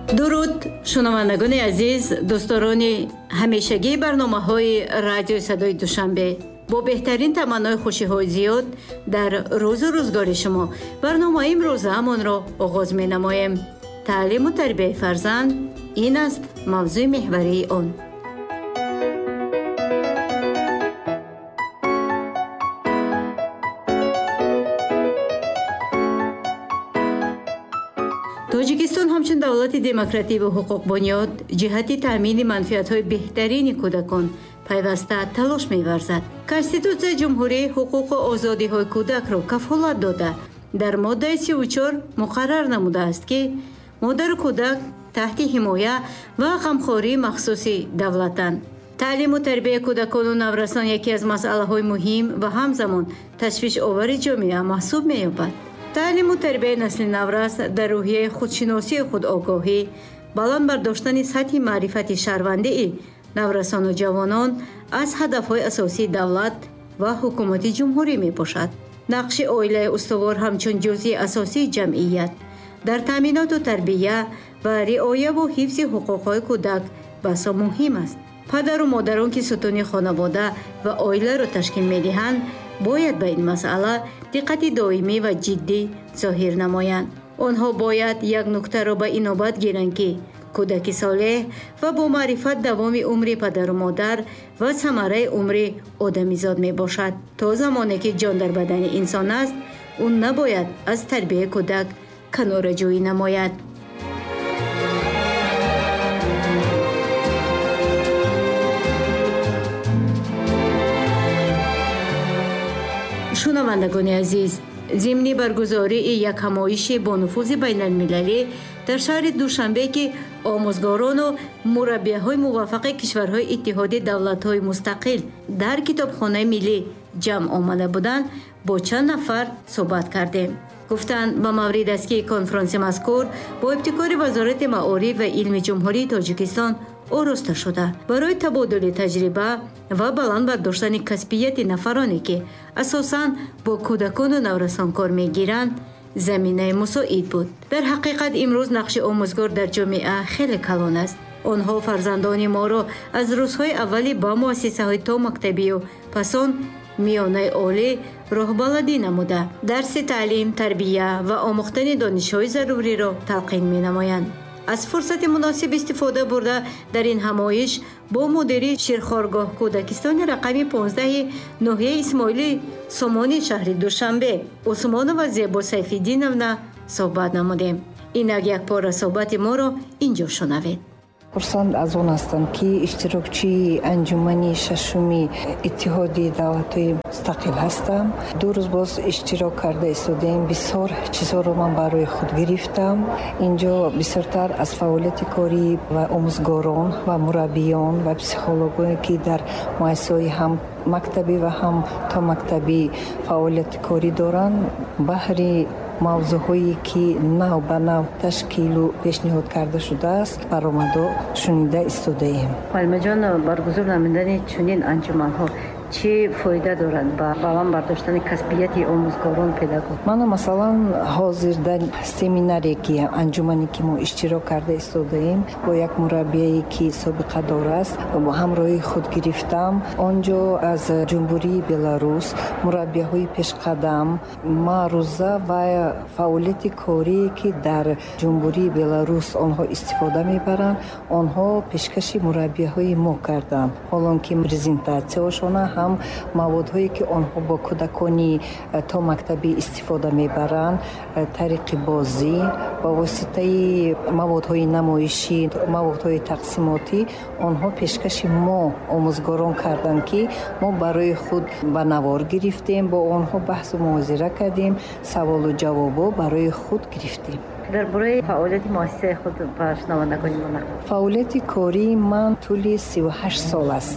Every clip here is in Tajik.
дуруд шунавандагони азиз, дӯстдорони ҳамешагии барномаҳои радиои садои душанбе. бо беҳтарин таманнои хушиҳои зиёд дар рӯзу рӯзгори шумо барномаи имрӯзаамонро оғоз менамоем. таълиму тарбияи фарзанд ин аст мавзӯи меҳварии он. тоҷикистон ҳамчун давлати демократӣ ва ҳуқуқбунёд ҷиҳати таъмини манфиатҳои беҳтарини кӯдакон пайваста талош меварзад. Конститутсияи ҷумҳурии ҳуқуқу озодиҳои кӯдакро кафолат дода дар моддаи 34 муқаррар намудааст, ки модару кӯдак таҳти ҳимоя ва ғамхории махсуси давлатанд. таълиму тарбияи кӯдакону наврасон яке аз масъалаҳои муҳим ва ҳамзамон ташвишовари ҷомеа маҳсуб меёбад. таълиму тарбияи насли наврас дар рӯҳияи худшиносии худогоҳӣ, баланд бардоштани сатҳи маърифати шаҳрвандии наврасону ҷавонон аз ҳадафҳои асосии давлат ва ҳукумати ҷумҳурӣ мебошад. нақши оилаи устувор ҳамчун ҷузъи асосии ҷамъият дар таъминоту тарбия ва риояву ҳифзи ҳуқуқҳои кӯдак басо муҳим аст. падару модарон, ки сутуни хонавода ва оиларо ташкил медиҳанд, бояд ба ин масъала диққати доимӣ ва ҷиддӣ зоҳир намоянд. онҳо бояд як нуктаро ба инобат гиранд, ки кӯдаки солеҳ ва бо маърифат давоми умри падару модар ва самараи умри одамизод мебошад. то замоне ки ҷон дар бадани инсон аст, ӯ набояд аз тарбияи кӯдак канораҷӯӣ намояд. шунавандагони азиз, зимни баргузории як ҳамоиши бо нуфузи байналмилалӣ дар шаҳри Душанбе, ки омӯзгорону мураббияҳои муваффақи кишварҳои иттиҳоди давлатҳои мустақил дар китобхонаи миллӣ ҷамъ омада буданд, бо чанд нафар суҳбат кардем. гуфтанд ба маврид аст, ки конфронси мазкур бо ибтикори вазорати маориф ва илми ҷумҳурии Тоҷикистон ороста шуда барои табодули таҷриба ва баланд бардоштани касбияти нафароне, ки асосан бо кӯдакону наврасон кор мегиранд, заминаи мусоид буд. дар ҳақиқат имрӯз нақши омӯзгор дар ҷомеа хеле калон аст. онҳо фарзандони моро аз рӯзҳои аввали ба муассисаҳои то мактабию пасон миёнаи олӣ роҳбаладӣ намуда дарси таълим, тарбия ва омӯхтани донишҳои заруриро талқин менамоянд. аз фурсати муносиб истифода бурда дар ин ҳамоиш бо мудири ширхоргоҳ кӯдакистони рақами 15 ноҳияи Исмоили Сомони шаҳри Душанбе Усмонова Зебо Сайфиддиновна суҳбат намудем. инак якпора суҳбати моро инҷо шунавед. хурсанд аз он ҳастам, ки иштирокчии анҷумани шашуми иттиҳоди давлатҳои мустақил ҳастам. ду рӯз боз иштирок карда истодаем. бисёр чизҳоро ман барои худ гирифтам. инҷо бисёртар аз фаъолияти корӣ ва омӯзгорон ва мураббиён ва психологое, ки дар муассисаҳои ҳам мактабӣ ва ҳам то мактабӣ фаъолияти корӣ доранд, баҳри мавзӯъҳое, ки нав ба нав ташкилу пешниҳод карда шудааст, баромадо шунида истодаем. ҳалимаҷон, баргузор намудани чунин анҷуманҳо чӣ фоида дорад ба баланд бардоштани касбияти омӯзгорон, педагог? ман масалан ҳозир дар семинаре, ки анҷумане, ки мо иштирок карда истодаем, бо як мураббие, ки собиқадор аст, бо ҳамроҳи худ гирифтам. онҷо аз ҷумҳурии Беларус мураббияҳои пешқадам, маъруза ва фаъолияти корие, ки дар ҷумҳурии Беларус онҳо истифода мебаранд, онҳо пешкаши мураббияҳои мо карданд. ҳолон ки презентатсияошона ҳам маводҳое, ки онҳо бо кӯдакони то мактабӣ истифода мебаранд, тариқи бозӣ ба воситаи маводҳои намоишӣ, маводҳои тақсимотӣ, онҳо пешкаши мо омӯзгорон карданд, ки мо барои худ ба навор гирифтем, бо онҳо баҳсу мувозира кардем, саволу ҷавобо барои худ гирифтем. дар бораи фаъолияти муассисаи худ ба шунавандагони мо нақл. фаъолияти кории ман тӯли 38 сол аст,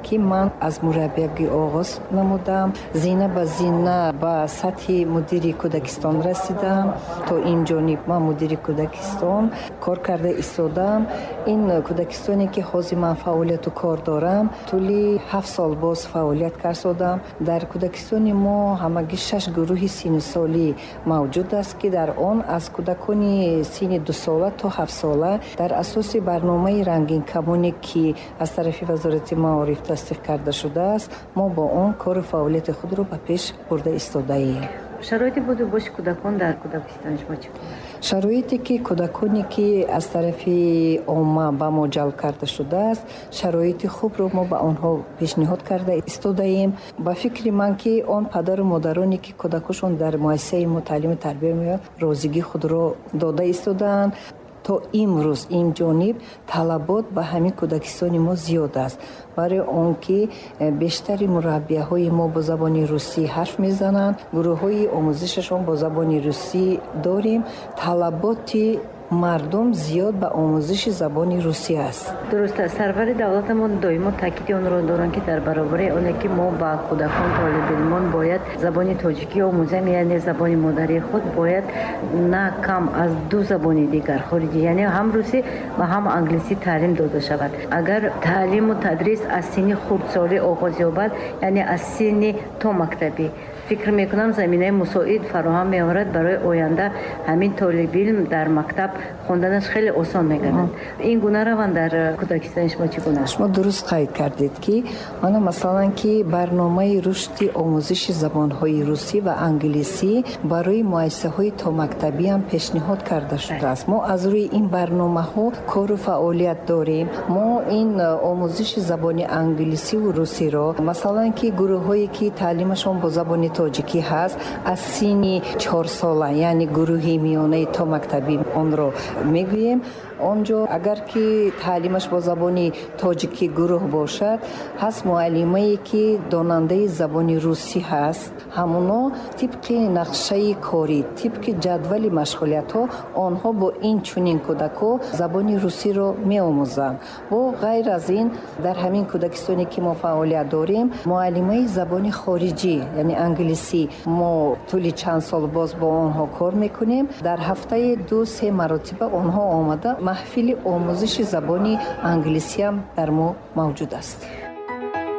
ки ман аз мураббиягӣ оғоз намудам, зина ба зина ба сатҳи мудири кӯдакистон расидам. То ин ҷониб ман мудири кӯдакистон кор карда истодам. ин кӯдакистоне ки ҳозир ман фаъолияту кор дорам, тӯли 7 сол боз фаъолият карсодам. дар кӯдакистони мо ҳамагӣ 6 гурӯҳи синни солӣ мавҷуд аст ки дар он аз кӯдакони синни 2 сола то 7 сола дар асоси барномаи рангинкамоне ки аз тарафи вазорати маориф тасдиқ карда шудааст, мо бо он кору фаъолияти худро ба пеш бурда истодаем. шароити буду боши кӯдакон дар кӯдакистони шумо чӣ? шароите ки кӯдаконе ки аз тарафи омма ба мо ҷалб карда шудааст, шароити хубро мо ба онҳо пешниҳод карда истодаем. ба фикри ман ки он падару модароне ки кӯдакошон дар муассисаи мо таълиму тарбия меоянд розигӣ худро дода истодаанд. то имрӯз ин ҷониб талабот ба ҳамин кӯдакистони мо зиёд аст, барои он ки бештари мураббияҳои мо бо забони русӣ ҳарф мезананд, гурӯҳҳои омӯзишашон бо забони русӣ дорем. талаботи мардум зиёд ба омӯзиши забони русӣ аст. дуруст аст. сарвари давлатамон доимо таъкиди онро доранд ки дар баробари оне ки мо ба кӯдакон толибилмон бояд забони тоҷикӣ омӯзем, яъне забони модари худ бояд на кам аз 2 забони дигар хориҷӣ, яъне ҳам русӣ ва ҳам англисӣ таълим дода шавад. агар таълиму тадрис аз синни хурдсолӣ оғоз ёбад, яъне аз синни то мактабӣ, фикр мекунам заминаи мусоид фароҳам меорад барои оянда ҳамин толибилм дар мактаб хонданаш хеле осон мегардад. ин гуна раванд дар кӯдакистони шумо чӣ гуна? шумо дуруст қайд кардед ки мана масалан ки барномаи рушди омӯзиши забонҳои русӣ ва англисӣ барои муассисаҳои томактабӣ ҳам пешниҳод карда шудааст. мо аз рӯи ин барномаҳо кору фаъолият дорем. мо ин омӯзиши забони англисиву русиро масалан ки гурӯҳҳое ки таълимашон бо забони тоҷикӣ ҳаст, аз синни 4 сола, яъне гурӯҳи миёнаи томактабӣ онро мегӯем. онҷо агар ки таълимаш бо забони тоҷикӣ гурӯҳ бошад, ҳаст муаллимае ки донандаи забони русӣ ҳаст. ҳамуно тибқи нақшаи корӣ, тибқи ҷадвали машғулиятҳо онҳо бо ин чунин кӯдакҳо забони русиро меомӯзанд. бо ғайр аз ин дар ҳамин кӯдакистоне ки мо фаъолият дорем, муаллимаи забони хориҷӣ, яъне англисӣ, мо тӯли чанд сол боз бо онҳо кор мекунем. дар ҳафтаи 2-3 маротиба онҳо омада маҳфили омӯзиши забони англисиам дар мо мавҷуд аст.